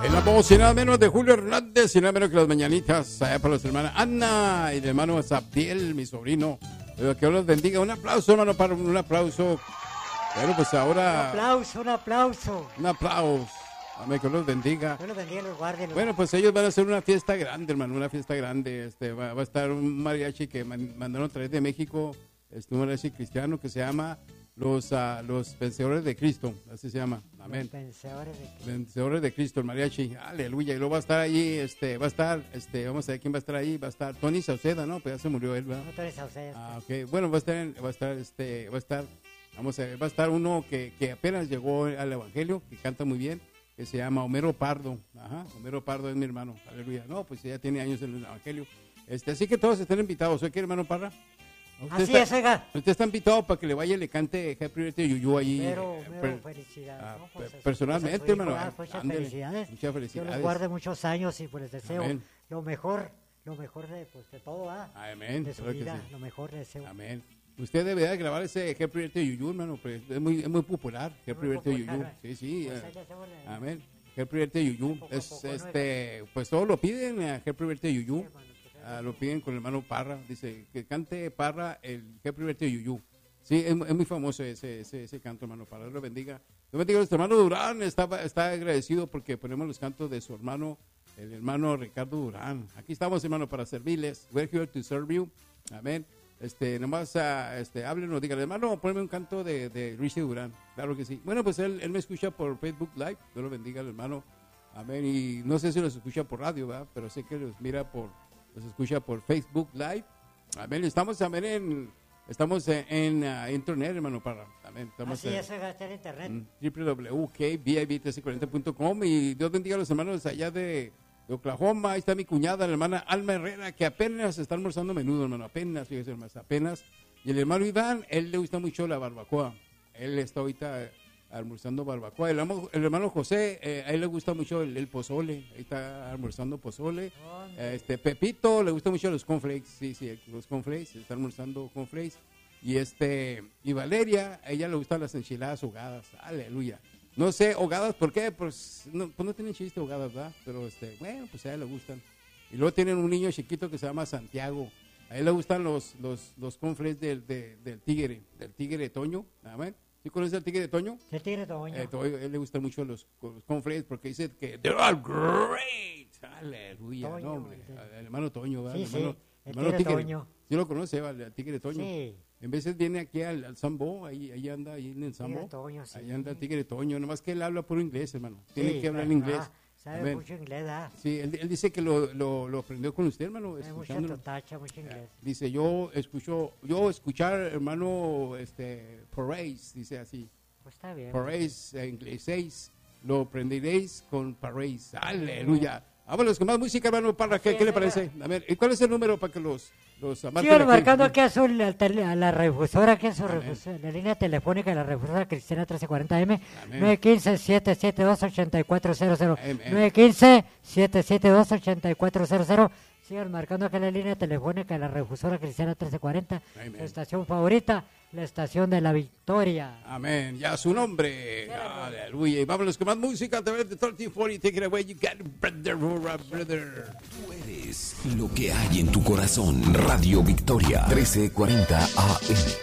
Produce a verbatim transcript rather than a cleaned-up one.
En la voz, y nada menos de Julio Hernández, y nada menos que las mañanitas, allá para los hermanos Ana y el hermano Zabdiel, mi sobrino. Que Dios los bendiga. Un aplauso, hermano, para un aplauso. Bueno, pues ahora. Un aplauso, un aplauso. Un aplauso. Amén, que Dios los bendiga. Dios los bendiga, los guarde. Los... Bueno, pues ellos van a hacer una fiesta grande, hermano, una fiesta grande. Este, va, va a estar un mariachi que man, mandaron a través de México, este, un mariachi cristiano que se llama Los, uh, los Vencedores de Cristo, así se llama. Amén. Los Vencedores de Cristo. Vencedores de Cristo, el mariachi. Aleluya. Y luego va a estar ahí, este, va a estar, este, vamos a ver quién va a estar ahí. Va a estar Tony Sauceda, ¿no? Pues ya se murió él, ¿verdad? No, Tony Sauceda. Ah, ok. Bueno, va a estar, va a estar, este, va a estar, vamos a ver, va a estar uno que, que apenas llegó al Evangelio, que canta muy bien, que se llama Homero Pardo. Ajá, Homero Pardo es mi hermano. Aleluya. No, pues ya tiene años en el Evangelio. Este, así que todos están invitados. ¿Soy qué, hermano Parra? Así está, es, oiga. Usted está invitado para que le vaya y le cante Happy Birthday Yuyu allí. Pero, eh, pero per, felicidades. ah, ¿no? Pues, personalmente, pues, hermano. ah, muchas ándele, felicidades. Muchas felicidades. Dios los guarde muchos años y pues les deseo Amén. lo mejor, lo mejor de, pues, de todo, ¿ah? Amén. De su Claro que vida, sí. lo mejor les deseo. Amén. Usted debe de grabar ese Happy Birthday Yuyu, hermano, pues es muy, es muy popular. Happy Muy Birthday popular, Yuyu. ¿eh? Sí, sí. Pues eh, ahí le hacemos la- Amén. Happy Birthday Yuyu. Poco a Es, poco, ¿no? este, pues todos lo piden, eh, Happy Birthday Yuyu. Sí, hermano, pues, Ah, lo piden con el hermano Parra. Dice que cante Parra el Happy Birthday Yuyu. Sí, es, es muy famoso ese, ese, ese canto, hermano. Parra, Dios lo bendiga. Dios bendiga a nuestro hermano Durán. Está, está agradecido porque ponemos los cantos de su hermano, el hermano Ricardo Durán. Aquí estamos, hermano, para servirles. We're here to serve you. Amén. Este, nomás, uh, este, háblenos, dígale, hermano, ponme un canto de, de Richie Durán. Claro que sí. Bueno, pues él, él me escucha por Facebook Live. Dios lo bendiga al hermano. Amén. Y no sé si los escucha por radio, ¿verdad? Pero sé que los mira por, los escucha por Facebook Live. Amén. Estamos también en, estamos en, en uh, internet, hermano, para, amén. Estamos Así en, es, oiga, está en internet. w w w punto k b i b trece cuarenta punto com. Y Dios bendiga a los hermanos allá de, de Oklahoma. Ahí está mi cuñada, la hermana Alma Herrera, que apenas está almorzando menudo, hermano, apenas, fíjese, hermano, apenas. Y el hermano Iván, él le gusta mucho la barbacoa. Él está ahorita almorzando barbacoa. El, hermano, el hermano José, eh, a él le gusta mucho el, el pozole. Ahí está almorzando pozole. Eh, este Pepito, le gusta mucho los cornflakes. Sí, sí, los cornflakes. Está almorzando cornflakes. Y este, y Valeria, a ella le gustan las enchiladas ahogadas. Aleluya. No sé, ahogadas, ¿por qué? Pues no, pues no tienen chiste ahogadas, ¿verdad? Pero este, bueno, pues a ella le gustan. Y luego tienen un niño chiquito que se llama Santiago. A él le gustan los, los, los cornflakes del, de, del tigre, del tigre Toño. Amén. ¿Sí conoces al tigre Toño? El tigre Toño. Eh, a él le gustan mucho los, los cornflakes porque dice que they're all great. Aleluya, Toño, no, hombre. el- El hermano Toño, ¿verdad? Sí, el sí, hermano, el hermano tigre Toño. ¿Sí lo conoce, vale? El tigre Toño. Sí. En veces viene aquí al, al Sambo, ahí, ahí anda, ahí en el Sambo. Tigre Toño, sí. Ahí anda el tigre Toño, nomás que él habla puro inglés, hermano. Tiene Sí, que hablar claro. inglés. Ah, sabe Amén. mucho inglés, ¿ah? Sí, él, él dice que lo, lo, lo aprendió con usted, hermano, Sabe mucho escuchándolo. totacha, mucho inglés. Dice, yo escucho, yo escuchar, hermano, este, Parades, dice así. Pues está bien. Parades, en inglés, lo aprenderéis con Parades. Aleluya. Vámonos con más música, hermano Parra, ¿qué, Así qué es, le parece? A ver, ¿y cuál es el número para que los, los amantes Sigan aquí- marcando aquí a, su, a, tele- a la refusora, aquí en su Amén. refusora, la línea telefónica de la refusora cristiana trece cuarenta M, Amén. nueve uno cinco, siete siete dos, ocho cuatro cero cero, Amén. nueve uno cinco, siete siete dos, ocho cuatro cero cero. Sigan marcando acá la línea telefónica de la refusora cristiana trece cuarenta, Amén. su estación favorita, la estación de la victoria. Amén, ya su nombre. Aleluya. Y vámonos con más música a través de trece cuarenta. Take it away, you got it, brother, hurrah, brother. Tú eres lo que hay en tu corazón. Radio Victoria trece cuarenta A M.